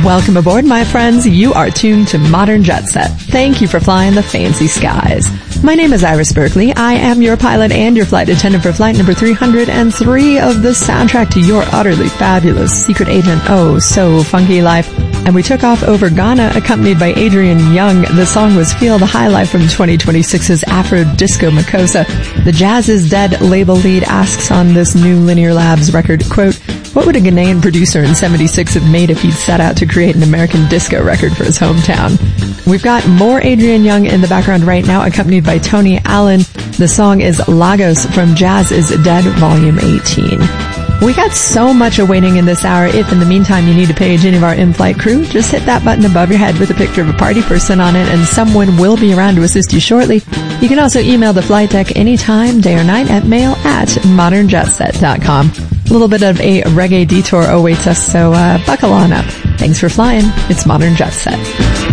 Welcome aboard, my friends. You are tuned to Modern Jet Set. Thank you for flying the fancy skies. My name is Iris Berkeley. I am your pilot and your flight attendant for flight number 303 of the soundtrack to your utterly fabulous Secret Agent Oh So Funky Life. And we took off over Ghana, accompanied by Adrian Young. The song was Feel the High Life from 2026's Afro Disco Makossa. The Jazz is Dead label lead asks on this new Linear Labs record, quote, what would a Ghanaian producer in 76 have made if he'd set out to create an American disco record for his hometown? We've got more Adrian Young in the background right now, accompanied by Tony Allen. The song is Lagos from Jazz is Dead Volume 18. We got so much awaiting in this hour. If in the meantime you need to page any of our in-flight crew, just hit that button above your head with a picture of a party person on it and someone will be around to assist you shortly. You can also email the flight deck anytime, day or night at mail@modernjetset.com. A little bit of a reggae detour awaits us, so buckle on up. Thanks for flying. It's Modern Jet Set.